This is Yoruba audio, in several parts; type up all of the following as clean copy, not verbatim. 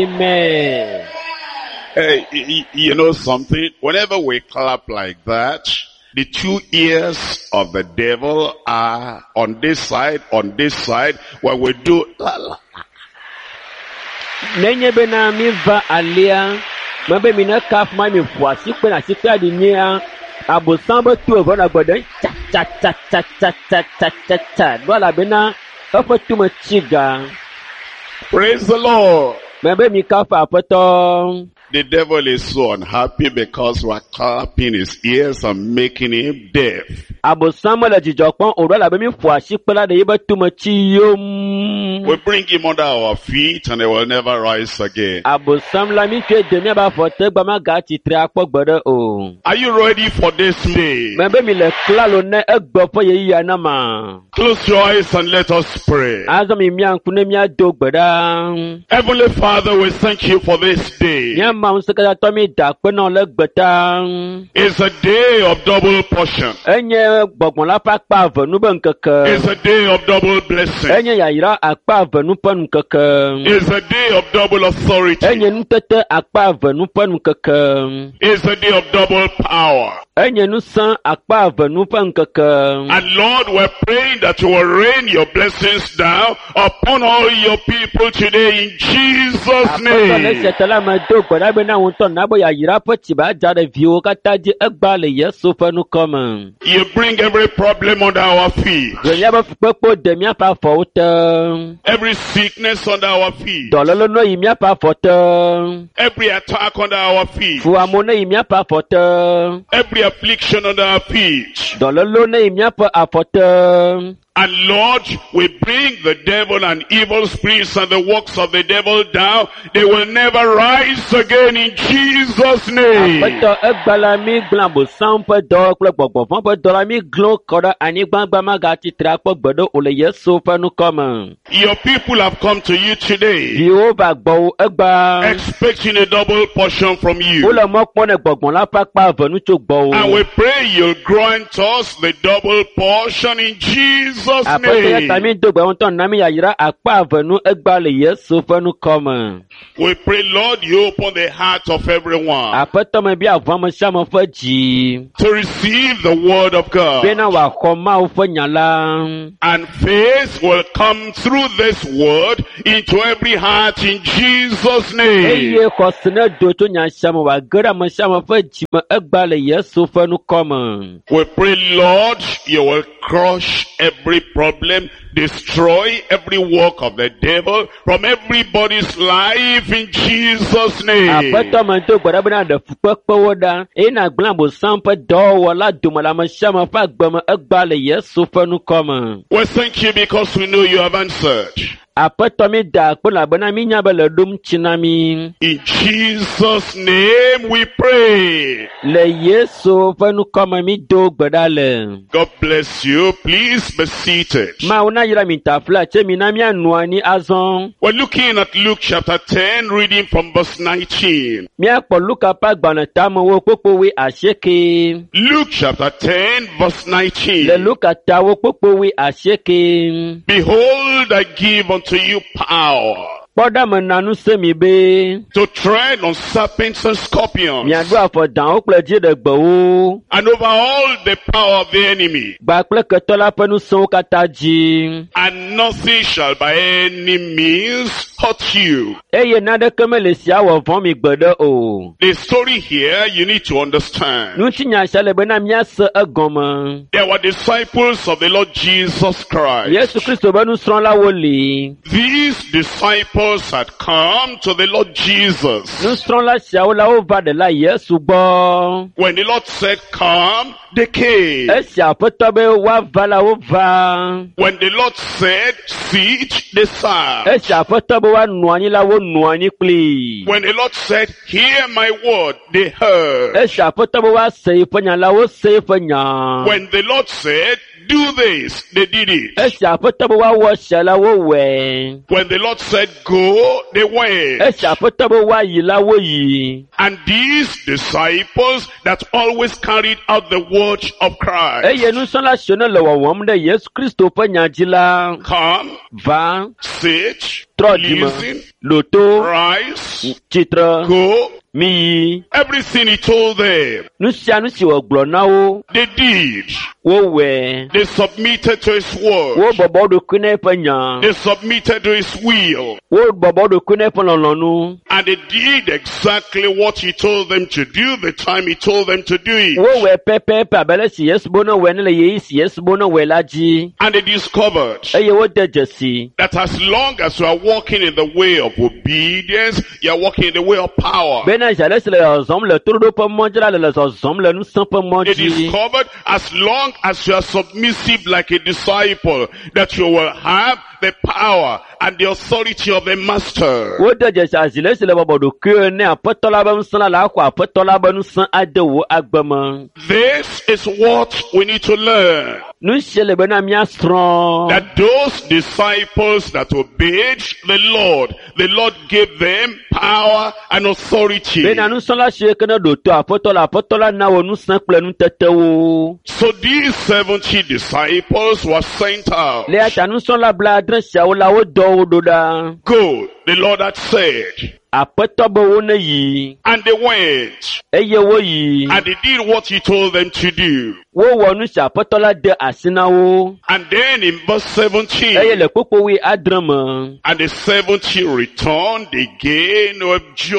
Amen. Hey, you know something? Whenever we clap like that, the two ears of the devil are on this side. When we do la la. Nenye bena mi va alia, mabe mi na kaf ma mi fwa sikpe na sikpe adinia, abosambo tu evon agbode, cha. Dola bena, ofa tu ma chiga. Praise the Lord. Mabe mi kaf apoto. The devil is so unhappy because we're clapping his ears and making him deaf. Abosambo la jijokpon, odola be mi fwa sikpe la de yeba tu ma chiyom. We bring him under our feet and he will never rise again. Are you ready for this day? Close your eyes and let us pray. Heavenly Father, we thank you for this day. It's a day of double portion. It's a day of double blessing. It's a day of double authority. It's a day of double power. And Lord, we're praying that you will rain your blessings down upon all your people today in Jesus' name. You bring every problem under our feet. Every sickness under our feet. Every attack under our feet. Every affliction under our feet. And Lord, we bring the devil and evil spirits and the works of the devil down. They will never rise again in Jesus' name. Your people have come to you today, expecting a double portion from you. And we pray you'll grant us the double portion in Jesus' name. We pray, Lord, you open the heart of everyone to receive the word of God. And faith will come through this word into every heart in Jesus' name. We pray, Lord, you will crush every problem, destroy every work of the devil from everybody's life in Jesus' name. We thank you because we know you have answered. In Jesus' name we pray. God bless you. Please be seated. We're looking at Luke chapter 10, reading from verse 19. Luke chapter 10, verse 19. Behold, I give unto you power to tread on serpents and scorpions, and over all the power of the enemy, and nothing shall by any means hurt you. The story here you need to understand. There were disciples of the Lord Jesus Christ. These disciples had come to the Lord Jesus. When the Lord said come, they came. When the Lord said sit, they sat. When the Lord said hear my word, they heard. When the Lord said do this, they did it. Esi aƒetɔ be woawɔ sia la wowɔe. When the Lord said go, they went. Esi aƒetɔ be woayi la woyi. And these disciples that always carried out the word of Christ Eye nusrɔ̃la siwo ne le wɔwɔm ɖe Yesu Kristo ƒe nya dzi la come, va, sit, trɔ dzime, listen, loto, rise, tsitre, go. miyi. Everything he told them, Nu sia nu si wògblɔ na wo, they did. wowɔe. They submitted to his word. Wobɔbɔ wo ɖokui na eƒe nya. They submitted to his will. Wobɔbɔ wo ɖokui na eƒe lɔlɔ̃nu. And they did exactly what he told them to do the time he told them to do it. Wowɔe pɛpɛpɛ abe ale si Yesu bo ne wɔe ne le ɣeyiɣi si Yesu bo ne wɔe la dzi. And they discovered Eye wode dzesi. that as long as you are walking in the way of obedience, you are walking in the way of power. Bena zi ale si le zɔzɔm le toɖoɖo ƒe mɔ dzi la le zɔzɔm le nusẽ ƒe mɔ They dzi. discovered as long as you are submissive like a disciple, that you will have the power and the authority of the master. Wode dzesi azi le si le bɔbɔ ɖokuiwo ne aƒetɔ la be ŋusẽ la le axɔ aƒetɔ la be nusẽ ade wo agbe me. This is what we need to learn. Nu sia le be na míasrɔ̃. That those disciples that obeyed the Lord gave them power and authority. Bena nusrɔ̃la siwo ke ne ɖo to aƒetɔ la na wo nusẽ kple nutetewo. So these 70 disciples were sent out. Le ata nusrɔ̃la blaadre siawo la wodɔ wo ɖo ɖa. Go, the Lord had said. Aƒetɔ be wo ne yi. And they went. Eye woyi. And they did what he told them to do. Wowɔ nu si aƒetɔ la de asi na wo. And then in verse 17. Eye le kpokpowi adre me. And the 70 returned again with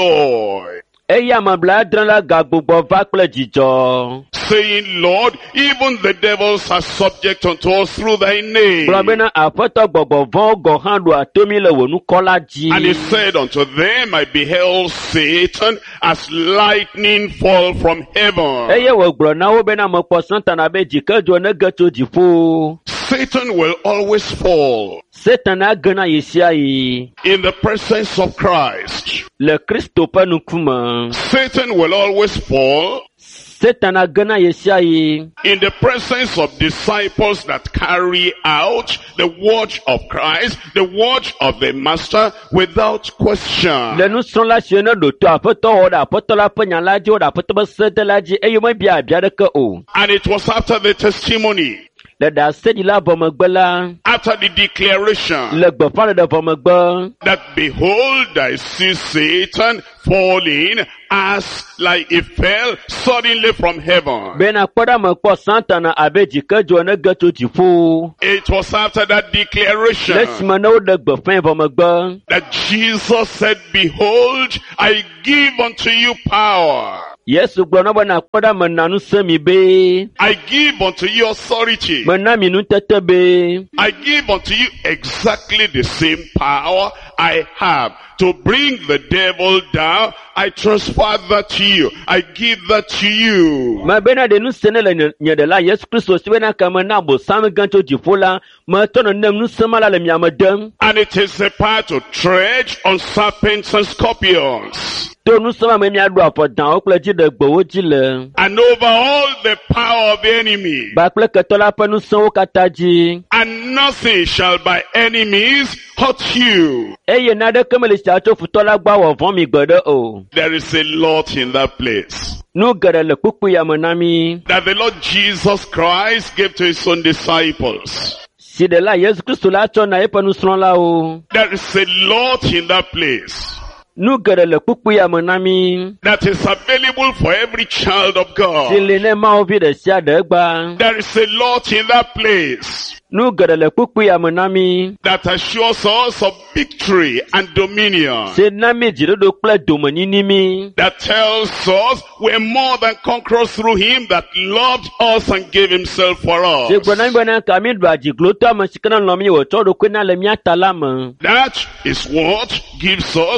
joy, Eye ame blaadre la gagbugbɔ va kple dzidzɔ. saying, Lord, even the devils are subject unto us through thy name. Gblɔ bena aƒetɔ gbɔgbɔ vɔ̃wo gɔ hã ɖo atomi le wò nukɔla dzi. And he said unto them, I beheld Satan as lightning fall from heaven. Eye wògblɔ na wo bena mekpɔ Satana be dzikedzo ne ge tso dziƒo. Satan will always fall Satan age na yi sia yi. in the presence of Christ. Le Kristo ƒe ŋkume. Satan will always fall Satan age na yi sia yi. in the presence of disciples that carry out the word of Christ, the word of the Master, without question. Le nusrɔ̃la siwo ne ɖo to aƒetɔ wɔ ɖe aƒetɔ la ƒe nya la dzi wɔ ɖe aƒetɔ ƒe sede la dzi eye mebia abia ɖeke o. And it was after the testimony, Le ɖasedi la vɔ megbe la. after the declaration, Le gbeƒã ɖeɖe vɔ megbe. that behold, I see Satan falling as like he fell suddenly from heaven. Bena kpɔ ɖa mekpɔ Satana abe dzikedzo ne ge tso dziƒo. It was after that Le declaration esime ne woɖe gbeƒãe vɔ megbe. that Jesus said, behold, I give unto you power. Yesu gblɔ na bena kpɔ ɖa mena nusẽ mi be. I give unto you authority. Mena mi nutete be. I give unto you exactly the same power I have to bring the devil down. I transfer that to you. I give that to you. Me bena ɖe nusẽ ne le nye ɖela Yesu Kristo si bena ke mena abosam gã tso dziƒo la, metɔ nenem nusẽ ma la le mia me dem. And it is the power to tread on serpents and scorpions. To nusẽ ma me miaɖo afɔdawo kple dziɖegbewo dzi le. And over all the power of the enemy. Kpakple ketɔ la ƒe nusẽwo katã dzi. And nothing shall by enemies hurt you. Eye naɖeke mele sia tso futɔ la gbɔ awɔ vɔ̃ mi gbeɖe o. There is a lot in that place Nu geɖe le kpukpu ya me na mi. that the Lord Jesus Christ gave to his own disciples. Si ɖela Yesu Kristo la tsɔ na eƒe nusrɔ̃lawo. There is a lot in that place Nu geɖe le kpukpu ya me na mi. that is available for every child of Si God. li ne Mawu vi ɖe sia ɖe gba. There is a lot in that place Nu geɖe le kpukpu ya me na mi. that assures us of victory and dominion. Si na mi dziɖoɖo kple domenyini mi. That tells us we're more than conquerors through him that loved us and gave himself for Si us. gblɔ na mi bena ka mi ɖo adzigloto ame si ke ne lɔ̃ mi wòtsɔ ɖokui na le mía ta la me. That is what gives us spiritual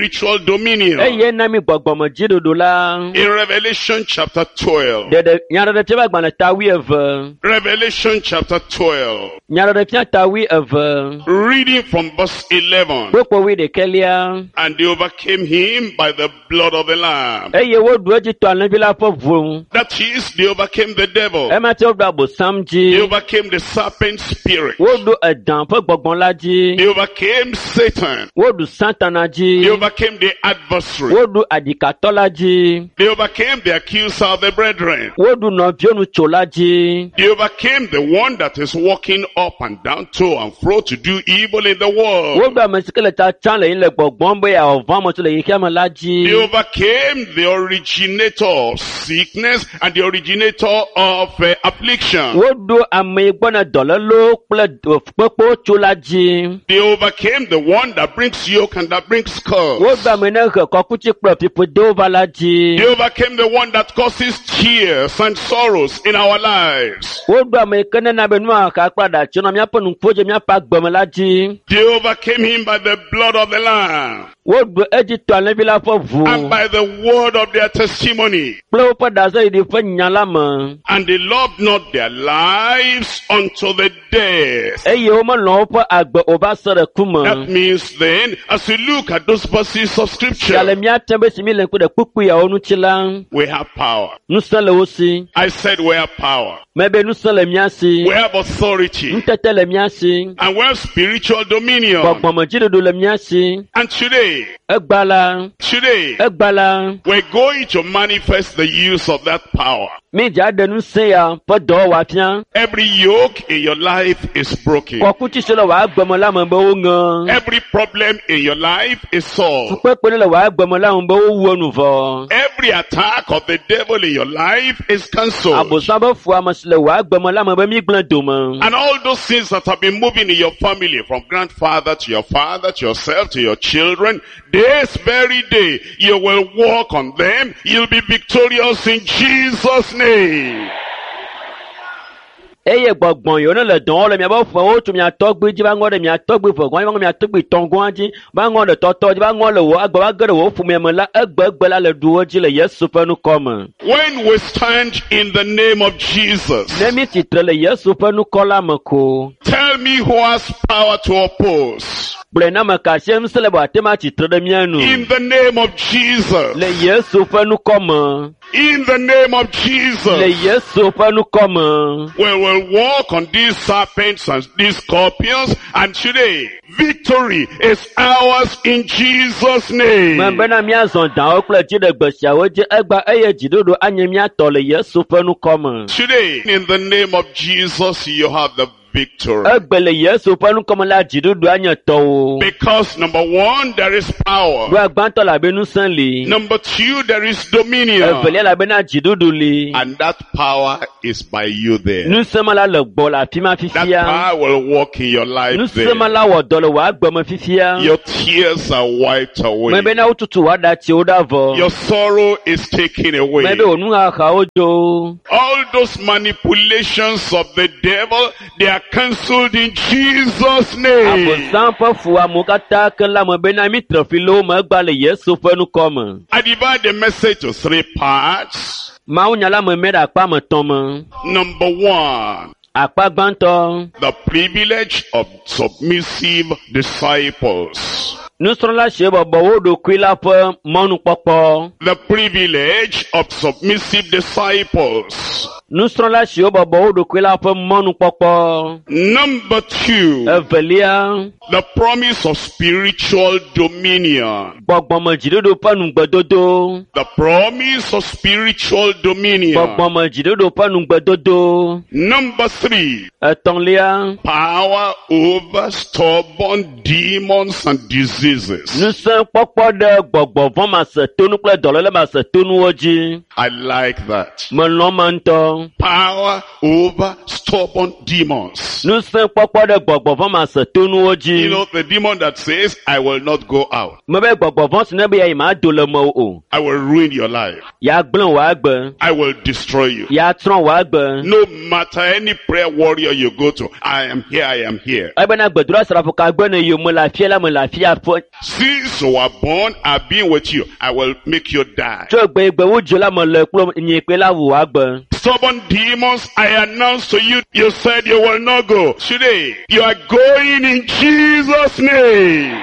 spiritual dominion. Eye na mi gbɔgbɔmɔ dziɖuɖu la. In Revelation chapter 12. Ɖeɖe nyaɖeɖe fia be agbalẽ tawi eve. Revelation chapter 12. Nyaɖeɖe fia tawi eve. Reading from verse 11. Kpokpo wi ɖekelia. And they overcame him by the blood of the Lamb. Eye woɖu edzi tɔ alẽvi la ƒe ʋu. That is, they overcame the devil. Ema te woɖu abosam They dzi. overcame the serpent spirit. Woɖu edan ƒe gbɔgbɔ la dzi. They overcame Satan. Woɖu Satana They dzi. overcame the adversary. Woɖu adikatɔ la dzi. They overcame the accuser of the brethren. Woɖu nɔvionu tso la dzi. They overcame the one that is walking up and down to and fro to do evil in the world. Woɖu ame si ke le tsatsam le yi le gbɔgbɔm be yeawɔ ame tso le xexea me la They dzi. overcame the originator of sickness and the originator of affliction. Woɖu ame yi gbɔna dɔlélo kple kpekpewo tso la dzi. They overcame the one that brings yoke and that brings curse. Woɖu ame ne he kɔkuti kple fiƒodewo va la dzi. They overcame the one that causes tears and sorrows in our lives. Woɖu ame yi ke nena be nua ka kple aɖatsi nɔ míaƒe nuƒo dze míaƒe agbeme la dzi. They overcame him by the blood of the Lamb Woɖu edzi tɔ alẽvi la ƒe and ʋu by the word of their testimony. kple woƒe ɖaseɖiɖi ƒe nya la me. And they loved not their lives unto the death. Eye womelɔ woƒe agbe o va se ɖe ku That me. means then, as you look at those verses of Gale scripture, míate be si mi le ŋku ɖe kpukpu yawo ŋuti la, we have power. ŋusẽ le wo si. I said we have power. Mebe ŋusẽ le mía si. We have authority. Ŋutete le mía si. And we have spiritual dominion. Gbɔgbɔmedziɖuɖu le mía si. And today, Egba la. Egba la. we're going to manifest the use of that power. Mi dza ɖe ŋusẽ ya ƒe dɔ wɔ afia. Every yoke in your life is broken. Kɔkuti si le wò agbeme la me be wo ŋe. Every problem in your life is solved. Fukpekpe ne le wò agbeme la me be wo wu enu vɔ. Every attack of the devil in your life is cancelled. Abosam be fu ame si le wò agbeme la me be mi gblẽ dome. And all those things that have been moving in your family, from grandfather to your father, to yourself, to your children, this very day, you will walk on them. You'll be victorious in Jesus' name. Eye gbɔgbɔn yiwo ne le dɔ wɔm le miaƒe ƒewo tso mia tɔgbi dzi va ŋɔ ɖe mia tɔgbi ƒegɔ̃ va ŋɔ mia tɔgbi tɔgɔ̃a dzi va ŋɔ ɖe tɔtɔ dzi va ŋɔ le wò agbe va ge ɖe wò ƒomea me la egbe la le ɖuwo dzi le Yesu ƒe nukɔ me. When we stand in the name of Jesus, Ne mi tsitre le Yesu ƒe nukɔ la me ko. tell me who has power to oppose. Gblɔe na me ka sia ŋusẽ le be ate ma tsitre ɖe mía nu. In the name of Jesus. Le Yesu ƒe nukɔ me. In the name of Le Jesus. Yesu ƒe nukɔ me. We will walk on these serpents and these scorpions, and today, victory is ours in Jesus' name. Mebena míazɔ dãwo kple dziɖegbe siawo dzi egba eye dziɖuɖu anye míatɔ le Yesu ƒe nukɔ me. Today, in the name of Jesus, you have the victory. Egbe le Yesu ƒe nukɔ me la dziɖuɖu anye tɔwo. Because number one, there is power. Ɖo agbãtɔ labe ŋusẽ li. Number two, there is dominion. Evelia labena dziɖuɖu li. And that power is by you there. Ŋusẽ me la le gbɔ le afi ma That fifia. power will walk in your life Ŋusẽ me there. la wɔ dɔ le wò agbeme fifia. Your tears are wiped away. Mebena wotutu wò aɖatsiwo ɖe avɔ. Your sorrow is taken away. Mebe wò nuhahawo dzo. All those manipulations of the devil, they are cancelled in Jesus' name. Abosam ƒe fu amewo katã ke la me bena mi tre fi le wo me egba le Yesu ƒe nukɔ me. I divide the message to three parts. Mawunya la me mɛ ɖe akpa me tɔ̃ me. Number one, Akpa gbãtɔ. the privilege of submissive disciples. Nusrɔ̃la sie bɔbɔ wo ɖokui la ƒe mɔnukpɔkpɔ. The privilege of submissive disciples. Nusrɔ̃la siwo bɔbɔ wo ɖokui la ƒe mɔnukpɔkpɔ. Number two, Evelia, the promise of spiritual dominion. gbɔgbɔme dziɖuɖu ƒe nugbedodo. The promise of spiritual dominion. Gbɔgbɔme dziɖuɖu ƒe nugbedodo. Number three, Etɔ̃lia, power over stubborn demons and diseases. nusẽ kpɔkpɔ ɖe gbɔgbɔ vɔ masetonu kple dɔléle masetonuwo dzi. I like that. Melɔ̃ me ŋutɔ. Power over stubborn demons. Nusẽ kpɔkpɔ ɖe gbɔgbɔ vɔ masetonuwo You dzi. know, the demon that says, I will not go out. Mebe gbɔgbɔ vɔ si ne be ya yi ma do le me o. I will ruin your life. Ya gblẽ wò agbe. I will destroy you. Ya trɔ wò agbe. No matter any prayer warrior you go to, I am here, I am here. Ebena gbedura srafo ka gbe ne yewo me le afia la me le afia fo Since you were born, I've been with you. I will make you die. tso gbe wo dzo la me le kplo nyi pe la wu agbe. Stubborn demons, I announce to you, you said you will not go. Today, you are going in Jesus' name.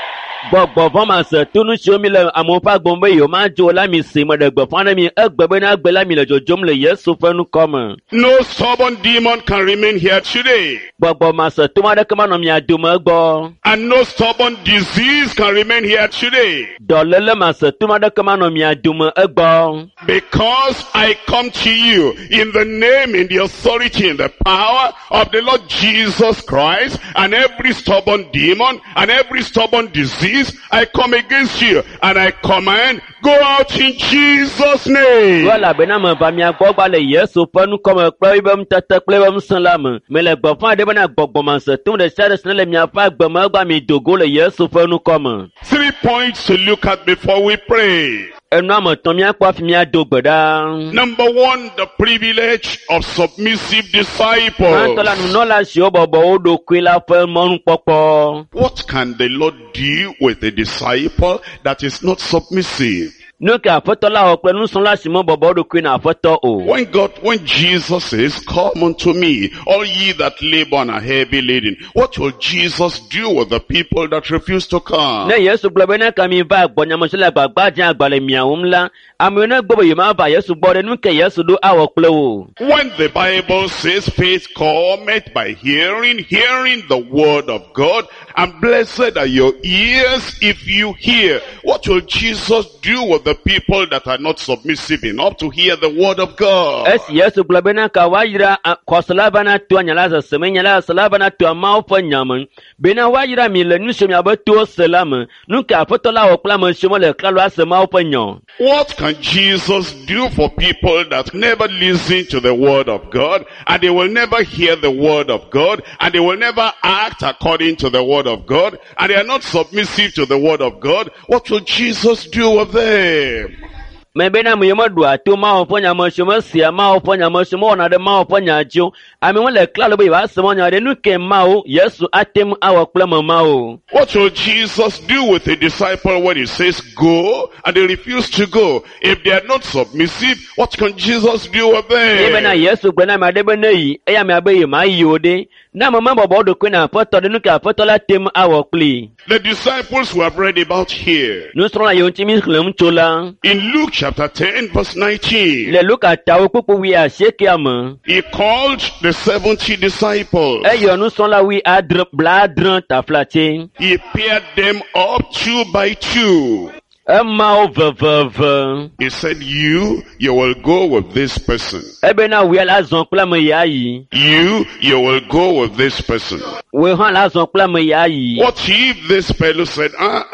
Gbɔgbɔ vɔ ma se tonu siwo mi le amewo ƒe agbɔ be yewo ma dzo la mi si me ɖe gbeƒã ɖe mi egbe be na gbe la mi le dzodzom le Yesu ƒe nukɔme. No stubborn demon can remain here today. Gbɔgbɔ ma se toma ɖeke ma nɔ mia dome egbɔ. And no stubborn disease can remain here today. Dɔléle ma se toma ɖeke ma nɔ mia dome egbɔ. Because I come to you in the name, in the authority, in the power of the Lord Jesus Christ, and every stubborn demon and every stubborn disease, I come against you and I command, go out in Jesus' name. Wala bena me va mia gbɔ gba le Yesu ƒe nukɔme kple eƒe nutete kple eƒe ŋusẽ la me. Me le gbeƒã ɖe bena gbɔgbɔ ma se tom ɖe sia ɖe si ne le miaƒe agbe me egba mi do go le Yesu ƒe nukɔme. 3 points to look at before we pray. Enua me tɔn miakpɔ afi miado gbe ɖa. Number 1, the privilege of submissive Mantɔ la disciples. nunɔla siwo bɔbɔ wo ɖokui la ƒe mɔnukpɔkpɔ. What can the Lord do with a disciple that is not submissive? Nu ke aƒetɔ la wɔ kple nusrɔ̃la si me bɔbɔ wo ɖokui na aƒetɔ o. When Jesus says, come unto me, all ye that labor and are heavy laden, what will Jesus do with the people that refuse to come? Ne Yesu gblɔ be ne kami va gbɔnyamesi le agbagba dze agba le miawum la, amewo ne gbɔ be yema va Yesu gbɔ ɖe nu ke Yesu ɖo awɔ kple wo. When the Bible says faith cometh by hearing, hearing the word of God, and blessed are your ears if you hear, what will Jesus do with the people that are not submissive enough to hear the word of God? Esi Yesu gblɔ be ne ka woayra kɔsela va na toa nya la zezeme, nya la zese la va na toa Mawu ƒe nya me. Be na woayra mi le nu siwo miabe towo se la me. Nu ke aƒetɔ la wɔ kple ame siwo le klalo ase Mawu ƒe nya. What can Jesus do for people that never listen to the word of God, and they will never hear the word of God, and they will never act according to the word of God, and they are not submissive to the word of God? What will Jesus do with them? Me be na me yema do ato Mawu ƒe nya me siwo me sia Mawu ƒe nya me siwo me wɔna ɖe Mawu ƒe nya dzi o. Amewo le klalo be yewoase mɔ nya ɖe nu ke Mawu Yesu atem awɔ kple me Mawu. What will Jesus do with a disciple when he says go and they refuse to go? If they are not submissive, what can Jesus do with Ye be na them? Yesu gblɔ na ame aɖe be ne yi, eya me abe yema yi o ɖe. Na me bɔbɔ wo ɖokui na aƒetɔ ɖe nu ke aƒetɔ la tem awɔ kpli. The disciples we have read about here. Nusrɔ̃la yiwo ŋuti mi xlẽm tso la. In Luke chapter 10 verse 19, Le Luka tawo kpukpu wi asiekea me. he called the 70 disciples. Eyɔ nusrɔ̃la wi bla adre taflatse. He paired them up 2 by 2. Emawo veveve. He said, you will go with this person. Ebe na wia la zɔn kple ame ya yi. You will go with this person. Wo hã la zɔn kple ame ya yi. What if this fellow said,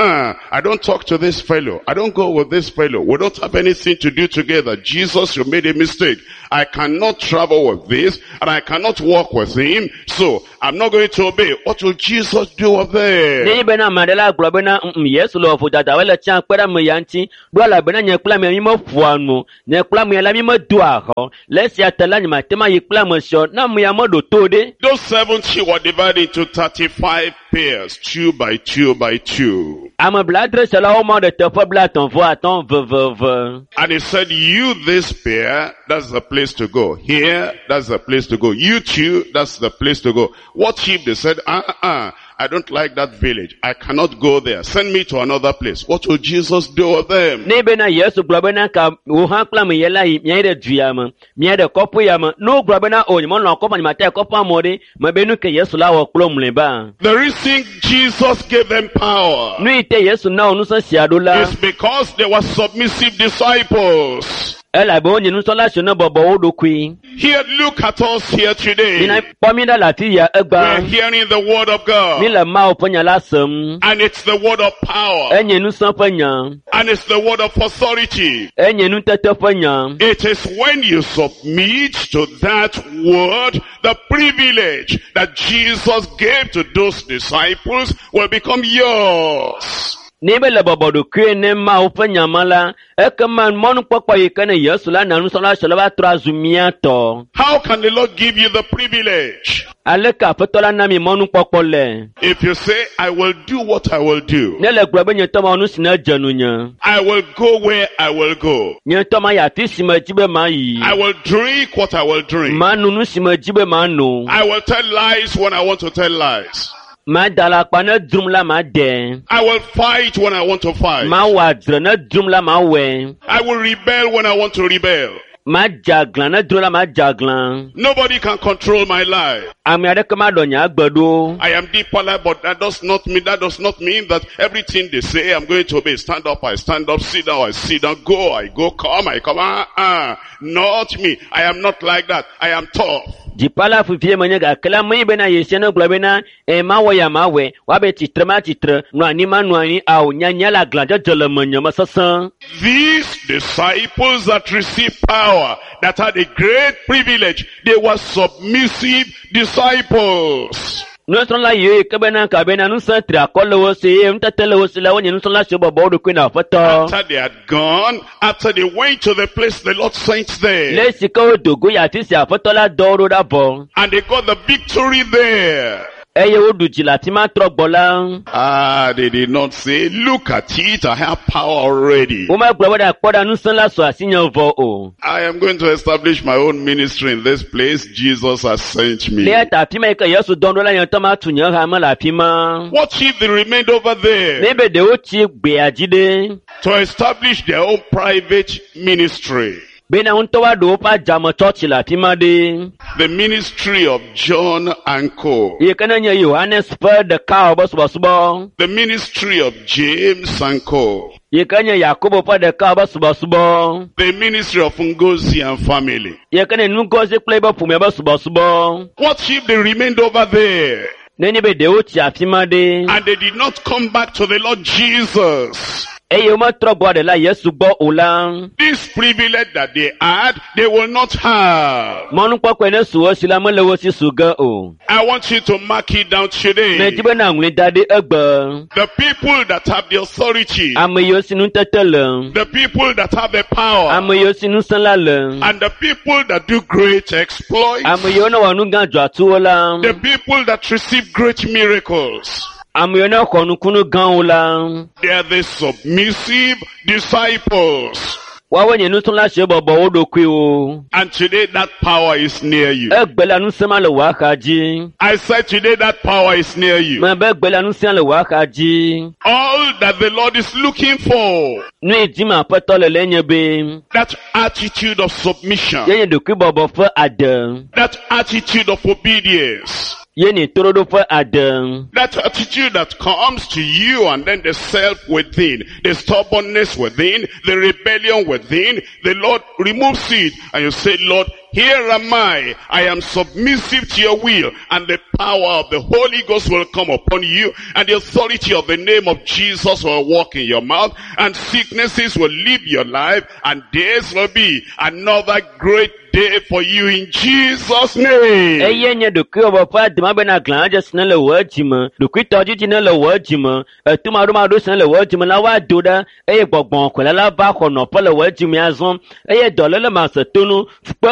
I don't talk to this fellow. I don't go with this fellow. We don't have anything to do together. Jesus, you made a mistake. I cannot travel with this and I cannot walk with him. So I'm not going to obey. What will Jesus do with them? Ne be na Mandela gblɔ be na Yesu le ɔfu dada wele tsia kpe ɖe ame ya ŋuti. Ɖo ala be na nye kple ame mi me ƒoa nu. Nye kple ame ya la mi me do axɔ. Le esia te la nye mate ma yi kple ame sio. Na ame ya me ɖo to ɖe. Those 70 were divided into 35 pairs, 2 by 2 by 2. Ame bladre sia la wo ma ɖe teƒe blatɔ̃ vɔ atɔ̃ veveve. And he said, you, this pair, that's the place to go. Here, that's the place to go. You two, that's the place to go. What if they said, I don't like that village. I cannot go there. Send me to another place. What will Jesus do with them? Ne be na Yesu gblɔ be na ka wo hã kple ame ya la yi mia yi ɖe du ya me, mia ɖe kɔƒe ya me. Ne wo gblɔ be na o nyemɔ lɔ̃ kɔƒe nyemate kɔƒea me ɖe, me be nu ke Yesu la wɔ kplo mlɔeba. The reason Jesus gave them power Nu yi te Yesu na wo nusẽ sia ɖo la. is because they were submissive disciples. Elabe wonye nusrɔ̃la siwo ne bɔbɔ wo ɖokui. Here, look at us here today. Mina kpɔ mi ɖa le afi ya We're egba. hearing the word of God. Mi le Mawu ƒe nya la sem. And it's the word of power. Enye nusẽ ƒe nya. And it's the word of authority. Enye nutete ƒe nya. It is when you submit to that word, the privilege that Jesus gave to those disciples will become yours. Nebe le bobodo kwe ne ma ufe nyamala, man monu pokwa yikane yesu la nanu sola shalaba trazumiato. How can the Lord give you the privilege? Aleka fetola nami monu pokpole. If you say, I will do what I will do. Nele grobe nyetoma onu sina janunya. I will go where I will go. Nyetoma yati sima jibe mai. I will drink what I will drink. Manu nu sima jibe manu. I will tell lies when I want to tell lies. Ma dalakpa ne drum la ma de. I will fight when I want to fight. Ma wadre ne drum la ma we. I will rebel when I want to rebel. Ma jaglan ne drum la ma jaglan. Nobody can control my life. Ami ade kama donya agbedo. I am deeper life, but that does not mean that everything they say I'm going to obey. Stand up, I stand up, sit down, I sit down, go, I go, come, I come. Not me. I am not like that. I am tough. Jipala fufie manyega kala mwe bena yesiano globena mawe ya mawe wabe titre nwani au nyanyala glanja jole manyama sasa. These disciples that received power, that had a great privilege, they were submissive disciples. Nuson la ye kabena nusa triakole wose mtatele wose la wonye nuson la shobo bodo kwena foto. After they had gone, after they went to the place the Lord sent them, le sika odogo ya tisi afoto la doro da bo, and they got the victory there. Eye oduji la ti ma trogbola. They did not say, look at it, I have power already. Uma gbawada koda nuson la so asinyan vo o. I am going to establish my own ministry in this place. Jesus has sent me. Le ta pima ka yesu dondo la yan tama tunyan ha ma la pima. What if they remained over there? Nebe de o ti gbe ajide. To establish their own private ministry. Bena untowa do pa jamo church la pima de. The ministry of John and Co. Ye kana nya Yohanes per the cow bos bosbo. The ministry of James and Co. Ye kana Yakobo per the cow bos bosbo. The ministry of Ngozi and family. Ye kana Ngozi pleba pume bos bosbo. What if they remained over there? Neni be de o ti afima de. And they did not come back to the Lord Jesus. Eye ma trogbo de la Yesu gbo ola. This privilege that they had, they will not have. Monu pokwe ne suwo sila mo lewo si suga o. I want you to mark it down today. Me tibe na nwin dade egbe. The people that have the authority. Ameyo sinu tetele. The people that have the power. Ameyo sinu sanlale. And the people that do great exploits. Ameyo na wanu ganjo atuola. The people that receive great miracles. They are the submissive disciples. And today that power is near you. I said today that power is near you. All that the Lord is looking for. That attitude of submission. That attitude of obedience. That attitude that comes to you, and then the self within, the stubbornness within, the rebellion within, the Lord removes it, and you say, Lord, here am I am submissive to your will, and the power of the Holy Ghost will come upon you, and the authority of the name of Jesus will walk in your mouth, and sicknesses will leave your life, and this will be another great day for you in Jesus' name.